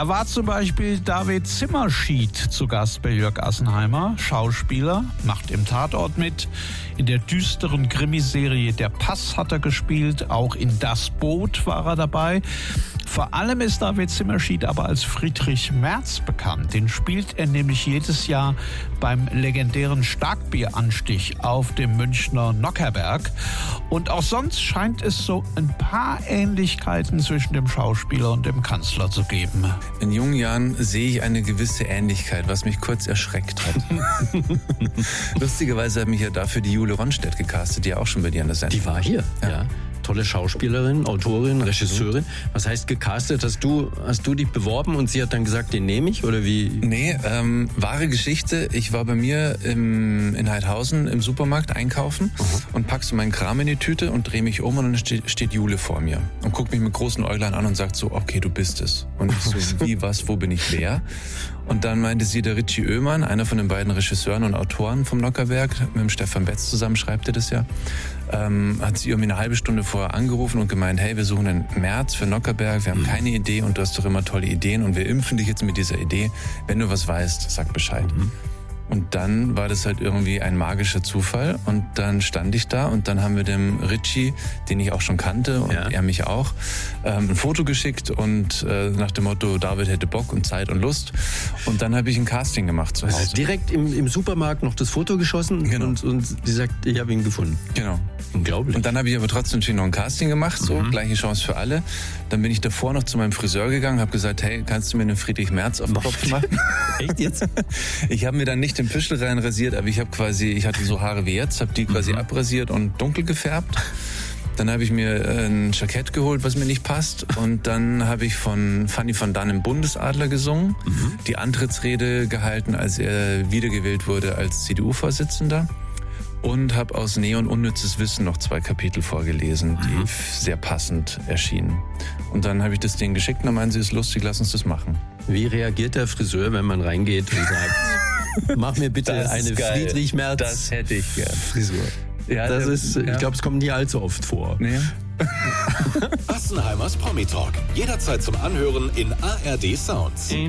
Da war zum Beispiel David Zimmerschied zu Gast bei Jörg Assenheimer, Schauspieler, macht im Tatort mit. In der düsteren Krimiserie Der Pass hat er gespielt, auch in Das Boot war er dabei. Vor allem ist David Zimmerschied aber als Friedrich Merz bekannt. Den spielt er nämlich jedes Jahr beim legendären Starkbieranstich auf dem Münchner Nockherberg. Und auch sonst scheint es so ein paar Ähnlichkeiten zwischen dem Schauspieler und dem Kanzler zu geben. In jungen Jahren sehe ich eine gewisse Ähnlichkeit, was mich kurz erschreckt hat. Lustigerweise hat mich ja dafür die Jule Ronstedt gecastet, die ja auch schon bei dir an der Sendung. Die war hier, ja. Tolle Schauspielerin, Autorin, Regisseurin. Was heißt gecastet? Hast du dich beworben und sie hat dann gesagt, den nehme ich? Oder wie? Nee, wahre Geschichte. Ich war bei mir in Heidhausen im Supermarkt einkaufen und pack so meinen Kram in die Tüte und drehe mich um und dann steht Jule vor mir und guckt mich mit großen Äuglein an und sagt so, okay, du bist es. Und ich so, wie, was, wo bin ich, wer? Und dann meinte sie, der Richie Oehmann, einer von den beiden Regisseuren und Autoren vom Nockherberg, mit dem Stefan Betz zusammen schreibt er das ja, hat sie irgendwie eine halbe Stunde vorher angerufen und gemeint, hey, wir suchen einen Merz für Nockherberg, wir haben keine Idee und du hast doch immer tolle Ideen und wir impfen dich jetzt mit dieser Idee. Wenn du was weißt, sag Bescheid. Und dann war das halt irgendwie ein magischer Zufall und dann stand ich da und dann haben wir dem Richie, den ich auch schon kannte und er mich auch, ein Foto geschickt und nach dem Motto, David hätte Bock und Zeit und Lust und dann habe ich ein Casting gemacht zu Hause. Also direkt im Supermarkt noch das Foto geschossen und sie sagt, ich habe ihn gefunden. Genau. Unglaublich. Und dann habe ich aber trotzdem natürlich noch ein Casting gemacht, so, gleiche Chance für alle. Dann bin ich davor noch zu meinem Friseur gegangen, habe gesagt, hey, kannst du mir einen Friedrich Merz auf den Kopf machen? Echt jetzt? Ich habe mir dann nicht den Püschel rein rasiert, aber ich hatte so Haare wie jetzt, habe die quasi abrasiert und dunkel gefärbt. Dann habe ich mir ein Jackett geholt, was mir nicht passt. Und dann habe ich von Fanny van Dann im Bundesadler gesungen, die Antrittsrede gehalten, als er wiedergewählt wurde als CDU-Vorsitzender. Und habe aus Neon Unnützes Wissen noch 2 Kapitel vorgelesen, die sehr passend erschienen. Und dann habe ich das denen geschickt und dann meinen sie, ist lustig, lass uns das machen. Wie reagiert der Friseur, wenn man reingeht und sagt, mach mir bitte eine Friedrich Merz? Das hätte ich gern. Frisur. Ja, das ist, ich glaube, es kommt nie allzu oft vor. Nee. Assenheimers Promi Talk. Jederzeit zum Anhören in ARD Sounds.